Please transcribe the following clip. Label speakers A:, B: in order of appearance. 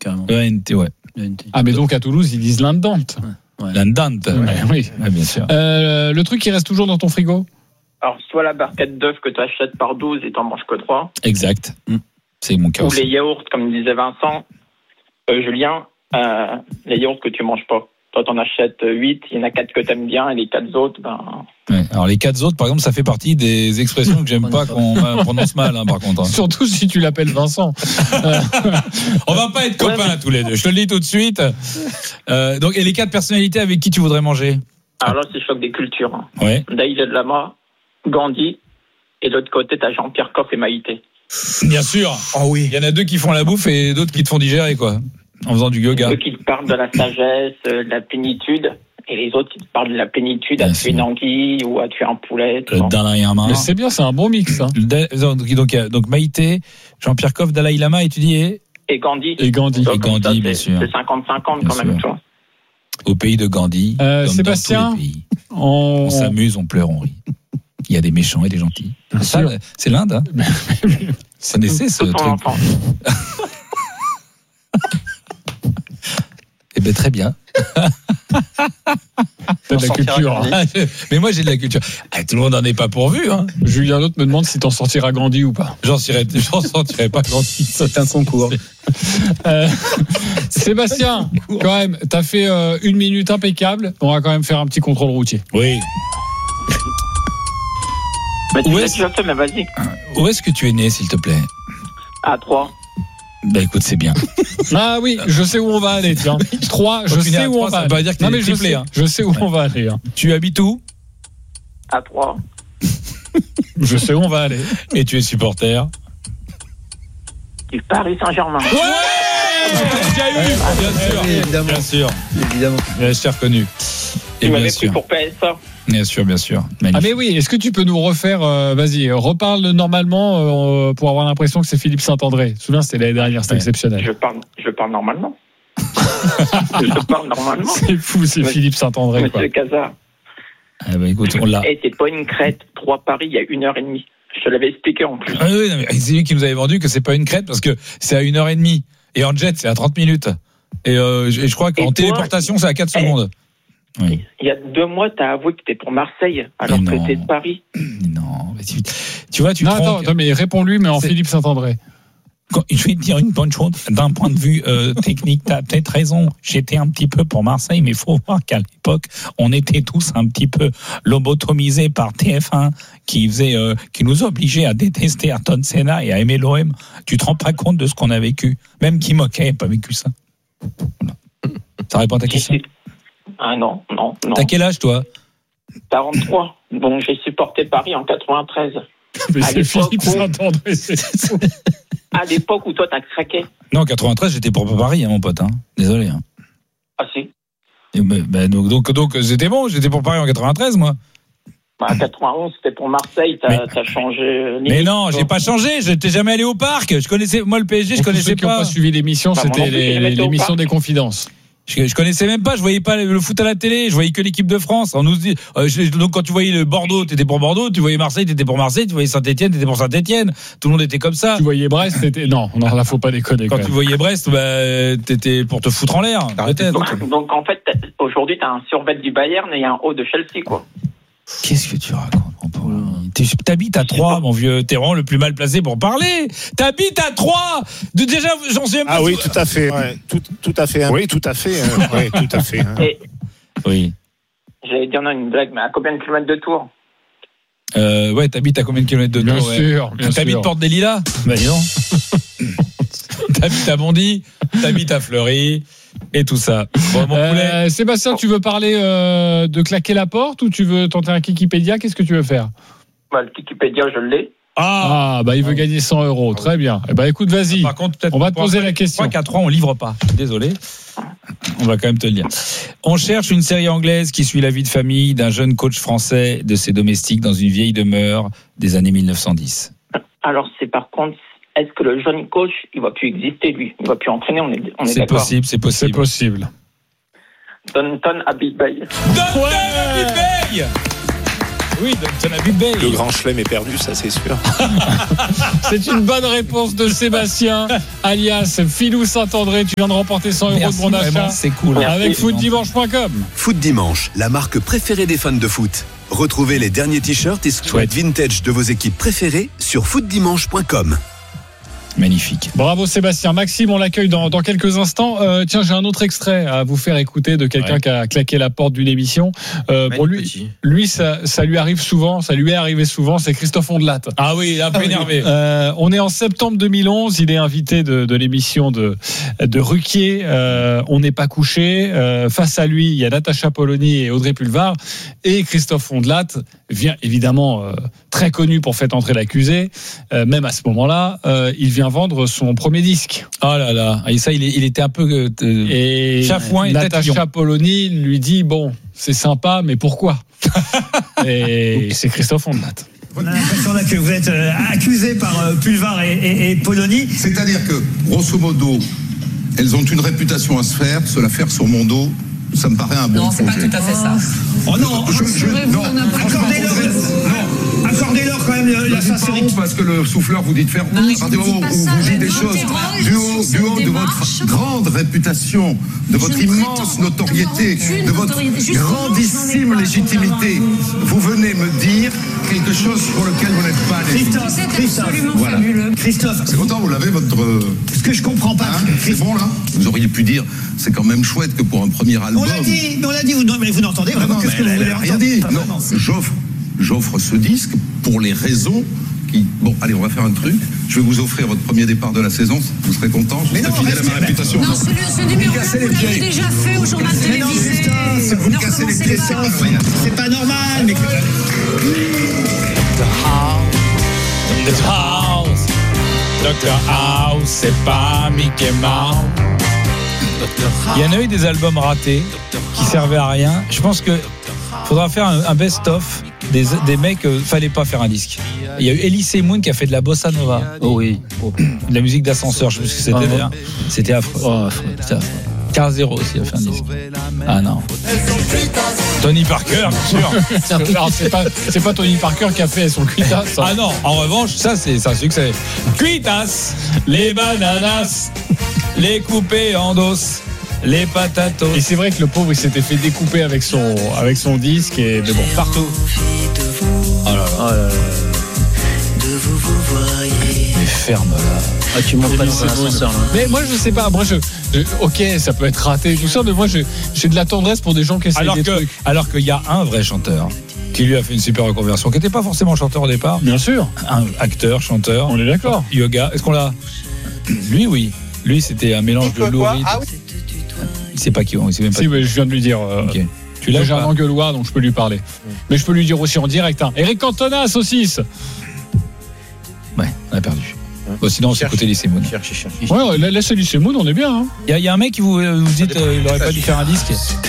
A: carrément.
B: ENT, ouais.
C: Ah, mais donc à Toulouse, ils disent l'indante.
A: Ouais.
B: L'indante.
C: Oui.
B: Ouais, bien sûr.
C: Le truc qui reste toujours dans ton frigo?
D: Alors, soit la barquette d'œufs que tu achètes par 12 et t'en manges que 3.
B: Exact. C'est mon cas
D: Ou
B: aussi.
D: les yaourts, comme disait Vincent, Julien, les yaourts que tu manges pas. Toi, t'en achètes 8, il y en a 4 que t'aimes bien, et les 4 autres,
B: Ouais. Alors les 4 autres, par exemple, ça fait partie des expressions que j'aime pas qu'on prononce mal, par contre.
C: Surtout si tu l'appelles Vincent.
B: On va pas être copains tous les deux. Je te le dis tout de suite. Donc, et les 4 personnalités avec qui tu voudrais manger?
D: Alors là, c'est choc des cultures.
B: Ouais.
D: Dalai Lama, Gandhi, et de l'autre côté, t'as Jean-Pierre Coff et Maïté.
B: Bien sûr.
A: Oh oui.
B: Il y en a 2 qui font la bouffe et d'autres qui te font digérer, quoi. En faisant du yoga.
D: Ceux qui te parlent de la sagesse, de la plénitude, et les autres qui te parlent de la plénitude à
B: Bien
D: tuer une
B: sûr.
D: anguille ou à tuer un poulet.
B: Le Dalai Lama.
C: Mais c'est bien, c'est un bon mix. Hein.
B: Donc Maïté, Jean-Pierre Coff, Dalai Lama, étudié
D: Et Gandhi.
C: Et Gandhi.
D: Donc,
B: Et Gandhi,
D: ça,
B: bien sûr.
D: C'est 50-50 quand
B: Bien
D: même,
B: sûr.
D: tu vois.
B: au pays de Gandhi. Comme
C: Sébastien,
B: dans tous les pays. On s'amuse, on pleure, on rit. Il y a des méchants et des gentils. Ça, c'est l'Inde, hein. Vous connaissez ce truc? Eh ben très bien.
C: T'as de la culture. Hein.
B: Mais moi j'ai de la culture. Ah, tout le monde n'en est pas pourvu. Hein.
C: Julien Lotte me demande si t'en sortiras grandi ou pas.
B: J'en sortirai pas grandi.
A: C'est un concours.
C: Sébastien, quand même, t'as fait 1 minute impeccable. On va quand même faire un petit contrôle routier.
B: Oui.
D: Mais tu
B: Où
D: l'as
B: est-ce-
D: déjà fait, mais vas-y.
B: Où est-ce que tu es né, s'il te plaît?
D: À 3.
B: Bah écoute, c'est bien.
C: Ah oui, je sais où on va aller, tiens. 3, je
B: Quand tu nais
C: sais
B: à
C: où
B: trois,
C: on
B: ça
C: va
B: veut pas
C: aller.
B: dire que
C: Non
B: t'es
C: mais
B: triplé, hein.
C: je sais où on va aller. Hein.
B: Tu habites où?
D: À 3.
C: Je sais où on va aller.
B: Et tu es supporter?
D: Du Paris Saint-Germain.
A: Évidemment.
B: Bien sûr.
A: Évidemment.
B: Je t'ai reconnu. Et
D: Tu
B: bien
D: m'avais pris
B: sûr.
D: pour PSA.
B: Bien sûr, bien sûr.
C: Ah
B: Magnifique.
C: mais oui, est-ce que tu peux nous refaire, vas-y, reparle normalement pour avoir l'impression que c'est Philippe Saint-André. Tu te souviens, c'était l'année dernière, c'était exceptionnel.
D: Je parle normalement. Je parle normalement.
C: C'est fou, c'est
D: Monsieur-
C: Philippe Saint-André. Quoi.
D: Monsieur Cazard.
B: Ah bah écoute, on l'a.
D: Et c'est pas une crête. 3 Paris, il y a 1h30. Je te l'avais expliqué en plus.
B: Ah oui, non, mais c'est lui qui nous avait vendu que c'est pas une crête parce que c'est à 1h30. Et en jet, c'est à 30 minutes. Et je crois qu'en
D: Et toi,
B: téléportation, c'est à 4 secondes. Oui.
D: Il y a 2 mois, t'as avoué que t'es pour Marseille, alors
B: Mais
D: que
B: non.
D: t'es de Paris.
B: Non, mais tu vois, tu
C: Non,
B: te trompes.
C: attends, mais réponds-lui, mais en
B: C'est-
C: Philippe Saint-André.
B: Je vais te dire une bonne chose. D'un point de vue technique, tu as peut-être raison. J'étais un petit peu pour Marseille, mais il faut voir qu'à l'époque, on était tous un petit peu lobotomisés par TF1 qui nous obligeait à détester Ayrton Senna et à aimer l'OM. Tu te rends pas compte de ce qu'on a vécu? Même qui moquait n'a pas vécu ça. Voilà. Ça répond à ta question?
D: Ah non.
B: T'as quel âge, toi?
D: 43. Bon, j'ai supporté Paris en 93.
C: Mais
D: À
C: c'est
D: l'époque
C: Philippe
D: où-
C: Saint-André, c'est fou.
D: À l'époque où toi, t'as craqué.
B: Non, 93, j'étais pour Paris, hein, mon pote. Hein. Désolé. Hein.
D: Ah si.
B: Et donc, c'était bon. J'étais pour Paris en 93, moi.
D: Bah, 91, c'était pour Marseille. T'as changé.
B: Mais non, j'ai pas changé. Je n'étais jamais allé au parc. Je connaissais, moi, le PSG, je
C: Pour tous
B: connaissais
C: ceux qui n'ont
B: pas.
C: pas suivi l'émission,
D: Bah, moi
C: c'était
D: non plus, j'ai jamais été au
C: l'émission
D: parc.
C: des confidences.
B: Je connaissais même pas, je voyais pas le foot à la télé, je voyais que l'équipe de France. On nous dit, donc quand tu voyais le Bordeaux, t'étais pour Bordeaux, tu voyais Marseille, t'étais pour Marseille, tu voyais Saint-Etienne, t'étais pour Saint-Etienne. Tout le monde était comme ça.
C: Tu voyais Brest, c'était... Non, là, faut pas déconner.
B: Quand
C: Quand
B: tu
C: même.
B: voyais Brest, bah, t'étais pour te foutre en l'air. Peut-être.
D: Donc en fait, aujourd'hui, t'as un survêt du Bayern et un haut de Chelsea, quoi.
B: Qu'est-ce que tu racontes, mon pauvre? T'habites à Troyes, mon vieux. T'es vraiment le plus mal placé pour parler. T'habites à Troyes. Déjà, j'en sais même pas.
E: Ah oui, tout à fait. Ouais. Tout à fait. Hein. Oui, tout à fait. Oui, tout à fait. Hein.
D: Et
B: Oui.
D: j'allais dire non, une blague, mais à combien de kilomètres de Tours?
B: Ouais, t'habites à combien de kilomètres de
C: Bien
B: Tours? Ouais.
C: sûr, bien
B: T'habites
C: sûr.
B: Porte des Lilas? Bah dis non. T'habites à Bondy, t'habites à Fleury et tout ça. Bon, mon poulet.
C: Sébastien, tu veux parler de claquer la porte ou tu veux tenter un Kikipédia? Qu'est-ce que tu veux faire?
D: Bah, le Wikipédia, je l'ai.
C: Ah, bah il veut gagner 100 €. Très bien. Eh ben écoute, vas-y.
B: Par contre, peut-être
C: On va te
B: pour
C: poser
B: après,
C: la question.
B: Je crois qu'à 3, on livre pas. Désolé. On va quand même te le dire. On cherche une série anglaise qui suit la vie de famille d'un jeune coach français de ses domestiques dans une vieille demeure des années 1910.
D: Alors, c'est par contre, est-ce que le jeune coach, il va plus exister, lui? Il va plus entraîner, on est
B: C'est
D: d'accord.
B: possible, c'est
C: C'est
B: possible.
C: possible.
D: Downton Abbey.
B: Downton Abbey. Oui, donc tu en as vu de belle.
E: Le grand chelem est perdu, ça c'est sûr.
C: C'est une bonne réponse de Sébastien, alias Philou Saint-André. Tu viens de remporter 100 € de bon achat
B: C'est cool.
C: avec footdimanche.com.
F: Foot Dimanche, la marque préférée des fans de foot. Retrouvez les derniers t-shirts et sweats vintage de vos équipes préférées sur footdimanche.com.
B: Magnifique.
C: Bravo Sébastien. Maxime, on l'accueille dans quelques instants. Tiens, j'ai un autre extrait à vous faire écouter de quelqu'un qui a claqué la porte d'une émission. Pour lui, ça lui arrive souvent, ça lui est arrivé souvent, c'est Christophe Ondelat.
B: Ah oui, il est un peu énervé.
C: On est en septembre 2011, il est invité de l'émission de Ruquier, On n'est pas couché. Face à lui, il y a Natacha Polony et Audrey Pulvar. Et Christophe Ondelat vient évidemment très connu pour Faites entrer l'accusé. Même à ce moment-là, il vient vendre son premier disque.
B: Oh là là, et ça, il était un peu
C: et
B: chafouin et
C: Natacha Polony lui dit bon, c'est sympa, mais pourquoi? Et c'est Christophe Ondelat.
G: On a l'impression là que vous êtes accusé par Pulvar et Polony.
H: C'est-à-dire que, grosso modo, elles ont une réputation à se faire sur mon dos, ça me paraît un bon projet.
I: Non, c'est pas tout à fait ça.
G: Oh non, accordez-leur quand même la sincérité.
H: Parce que le souffleur vous dit de faire à partir du moment où vous dites des choses du haut de votre grande réputation, de votre immense notoriété, de votre grandissime légitimité, vous venez me dire quelque chose pour lequel vous n'êtes pas
G: Christophe,
H: c'est content, vous l'avez votre.
G: ce que je comprends pas.
H: C'est bon là. Vous auriez pu dire, c'est quand même chouette que pour un premier album.
G: On l'a dit, mais vous n'entendez vraiment qu'est-ce que vous voulez
H: rien dit. Non, j'offre ce disque pour les raisons qui. Bon, allez, on va faire un truc. Je vais vous offrir votre premier départ de la saison. Vous serez content. Vous serez fidèle à ma réputation.
I: Non, ce numéro-là, vous l'avez déjà fait au journal télévisé.
H: Vous me cassez les pieds, c'est incroyable.
G: C'est pas normal, mais.
B: The House. Dr House, c'est pas Mickey Mouse. Il y en a eu des albums ratés qui servaient à rien. Je pense que faudra faire un best-of des mecs. Fallait pas faire un disque. Il y a eu Elise Moon qui a fait de la bossa nova.
A: Oh oui.
B: De la musique d'ascenseur. Je sais pas ce que c'était d'ailleurs. C'était affreux. C'était affreux. Car-Zero aussi a fait un disque. Ah non. Tony Parker, bien sûr.
C: Alors, c'est pas Tony Parker qui a fait son cuitas.
B: Ah non, en revanche, ça c'est un succès. Cuitas, les bananas, les coupés en dos, les patatos.
C: Et c'est vrai que le pauvre il s'était fait découper avec son disque et de bon partout.
B: Oh là là.
J: De vous voyez.
B: Mais ferme là.
A: Ah, tu montes pas dans un ascenseur là.
C: Mais moi je sais pas, moi ok, ça peut être raté tout ça, mais moi j'ai de la tendresse pour des gens qui essayent des trucs.
B: Alors qu'il y a un vrai chanteur qui lui a fait une super reconversion, qui n'était pas forcément chanteur au départ.
C: Bien sûr.
B: Un acteur, chanteur.
C: On est d'accord.
B: Yoga. Est-ce qu'on l'a? Lui, oui. Lui, c'était un mélange de Lou Reed. Il sait pas qui on. Il sait même pas.
C: Si, mais je viens de lui dire.
B: Okay. Tu l'as?
C: J'ai un engueuloir, donc je peux lui parler. Mais je peux lui dire aussi en direct. Eric Cantona, saucisse.
B: Ouais, on a perdu. Bon, sinon, on s'est écouté Elise Moon.
C: Ouais, laisse Elise Moon, on est bien.
B: Il y a un mec qui vous dit qu'il n'aurait pas dû faire un disque.